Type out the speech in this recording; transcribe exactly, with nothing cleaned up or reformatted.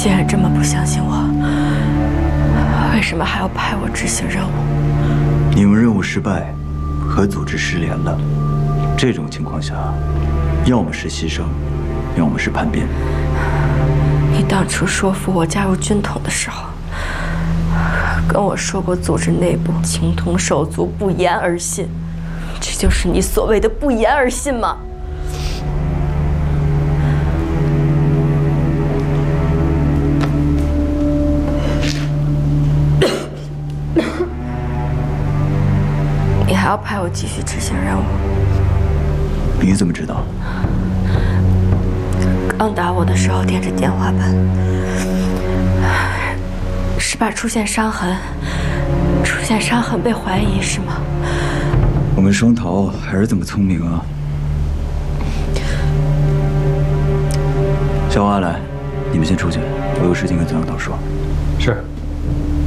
既然这么不相信我，为什么还要派我执行任务？ 你们任务失败，和组织失联了。这种情况下，要么是牺牲，要么是叛变。 你当初说服我加入军统的时候，跟我说过组织内部情同手足，不言而信。这就是你所谓的不言而信吗？你还要派我继续执行任务？ 你怎么知道？ 刚打我的时候点着天花板，是吧？出现伤痕，出现伤痕被怀疑是吗？ 我们双桃还是这么聪明啊！小花来，你们先出去，我有事情跟总教导说。 是。